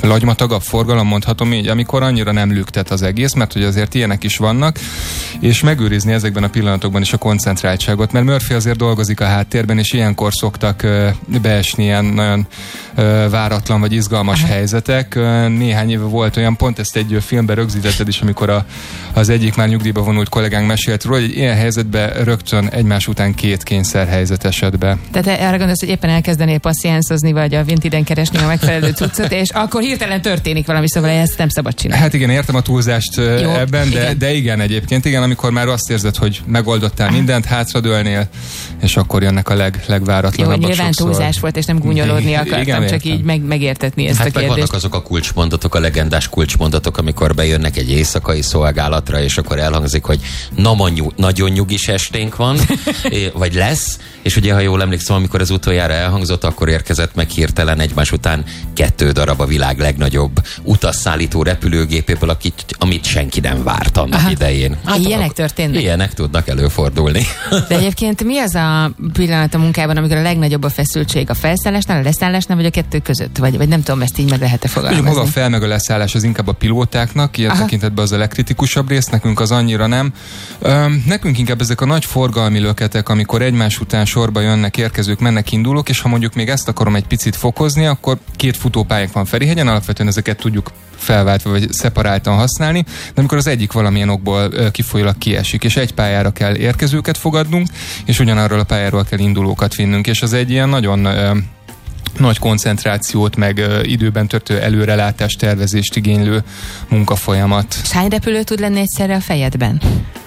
lagymatagabb forgalom, mondhatom így, amikor annyira nem lüktet az egész, mert hogy azért ilyenek is vannak, és megőrizni ezekben a pillanatokban is a koncentráltságot, mert Murphy azért dolgozik a háttérben, és ilyenkor szoktak beesni ilyen nagyon váratlan vagy izgalmas helyzetek. Néhány éve volt olyan, pont ezt egy filmben rögzítetted is, amikor az egyik már nyugdíjba vonult kollégánk mesélt róla, hogy egy ilyen helyzetben rögtön egymás után 2 kényszerhelyzet esett be. Tehát arra gondolsz, hogy éppen elkezdenél passziánszozni, vagy a Vintiden keresni a megfelelő cuccot, és akkor hirtelen történik valami, szóval ezt nem szabad csinálni. Hát igen, értem a túlzást ebben, de igen, egyébként igen, amikor már azt érzed, hogy megoldottál mindent, hátradőlnél, és akkor jönnek a legváratlanabbak. Jó, nyilván sokszor. Túlzás volt, és nem gúnyolódni akartam, igen, csak így megértetni ezt a kérdést. Vannak azok a kulcsmondatok, a legendás kulcsmondatok, amikor bejönnek egy éjszakai szolgálatra, és akkor elhangzik, hogy nagyon nyugis esténk van, vagy lesz, és ugye, ha jól emlékszem, amikor az utoljára elhangzott, akkor érkezett meg hirtelen egymás után 2 darab a világ legnagyobb utasszállító repülőgépéből, amit senki nem várt annak idején. Hát ilyenek történnek? Ilyenek tudnak előfordulni. De egyébként mi az a pillanat a munkában, amikor a legnagyobb a feszültség? A felszállásnál, a leszállásnál, vagy a 2 között? Vagy nem tudom, ezt így meg lehet-e fogalmazni? Maga a fel meg a leszállás az inkább a pilótáknak, ilyen tekintetben az a legkritikusabb rész, nekünk az annyira nem. Nekünk inkább ezek a nagy forgalmi löketek, amikor egymás után sorba jönnek, érkezők, mennek, indulók, és ha mondjuk még ezt akarom egy picit fokozni, akkor 2 futópályánk van Ferihegyen, alapvetően ezeket tudjuk felváltva vagy szeparáltan használni, de amikor az egyik valamilyen okból kifolyólag kiesik, és egy pályára kell érkezőket fogadnunk, és ugyanarról a pályáról kell indulókat vinnünk, és az egy ilyen nagyon nagy koncentrációt, meg időben történő előrelátást, tervezést igénylő munkafolyamat. És hány repülő tud lenni egyszerre a fejedben?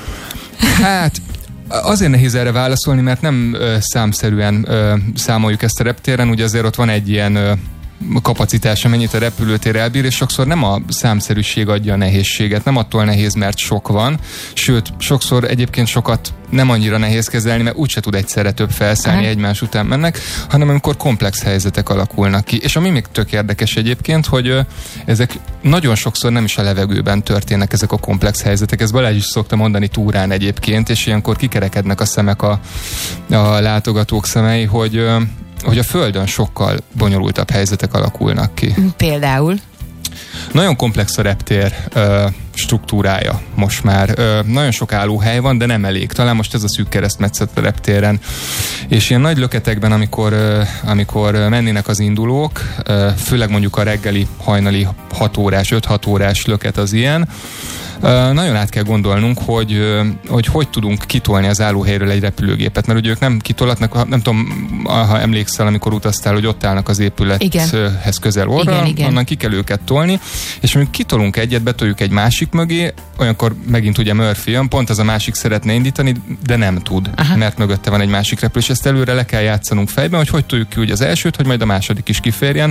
Hát azért nehéz erre válaszolni, mert nem számszerűen számoljuk ezt a reptéren, ugye azért ott van egy ilyen kapacitás, amennyit a repülőtér elbír, és sokszor nem a számszerűség adja a nehézséget, nem attól nehéz, mert sok van, sőt, sokszor egyébként sokat nem annyira nehéz kezelni, mert úgyse tud egyszerre több felszállni, egymás után mennek, hanem amikor komplex helyzetek alakulnak ki. És ami még tök érdekes egyébként, hogy ezek nagyon sokszor nem is a levegőben történnek ezek a komplex helyzetek. Ez Balázs is szokta mondani túrán egyébként, és ilyenkor kikerekednek a szemek a látogatók szemei, hogy a Földön sokkal bonyolultabb helyzetek alakulnak ki. Például? Nagyon komplex a reptér struktúrája most már. Nagyon sok állóhely van, de nem elég. Talán most ez a szűk keresztmetszet a reptéren. És ilyen nagy löketekben, amikor mennének az indulók, főleg mondjuk a reggeli, hajnali 6 órás, 5-6 órás löket az ilyen, nagyon át kell gondolnunk, hogy tudunk kitolni az állóhelyről egy repülőgépet, mert ugye ők nem kitolatnak, nem tudom, ha emlékszel, amikor utaztál, hogy ott állnak az épülethez közel orra, onnan ki kell őket tolni, és amikor kitolunk egyet, betoljuk egy másik mögé, olyankor megint ugye Murphy jön, pont az a másik szeretne indítani, de nem tud, mert mögötte van egy másik repülő, és ezt előre le kell játszanunk fejben, hogy toljuk ki ugye az elsőt, hogy majd a második is kiférjen.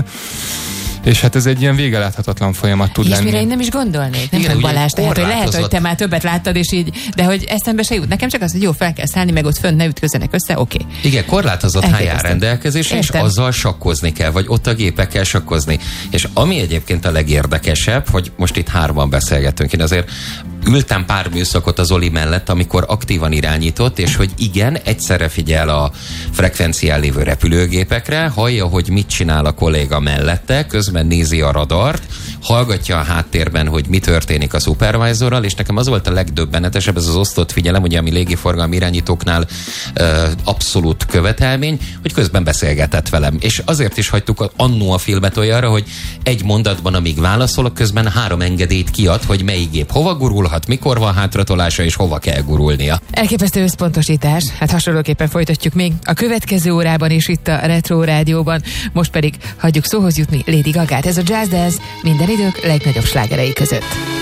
És hát ez egy ilyen végeláthatatlan folyamat tud lenni. És mire én nem is gondolnék, nem tudom, Balázs, tehát hogy lehet, hogy te már többet láttad, és így, de hogy eszembe se jut. Nekem csak az, hogy jó, fel kell szállni, meg ott fönt ne ütközzenek össze, oké. Igen, korlátozott hely áll rendelkezésre, és azzal sakkozni kell, vagy ott a gépekkel sakkozni. És ami egyébként a legérdekesebb, hogy most itt 3-an beszélgetünk, én azért ültem pár műszakot az Oli mellett, amikor aktívan irányított, és hogy igen, egyszerre figyel a frekvencián lévő repülőgépekre, hallja, hogy mit csinál a kolléga mellette, közben nézi a radart, hallgatja a háttérben, hogy mi történik a szupervájzorral, és nekem az volt a legdöbbenetesebb, ez az osztott figyelem, ugye, ami légiforgalmi irányítóknál abszolút követelmény, hogy közben beszélgetett velem. És azért is hagytuk annó a filmet olyanra, hogy egy mondatban, amíg válaszolok, közben 3 engedélyt kiad, hogy melyik gép hova gurulhat, mikor van hátratolása, és hova kell gurulnia. Elképesztő összpontosítás. Hát hasonlóképpen folytatjuk még a következő órában is itt a Retro Rádióban. Most pedig hagyjuk szóhoz jutni Lady Gagát. Ez a Just Dance minden idők legnagyobb slágerei között.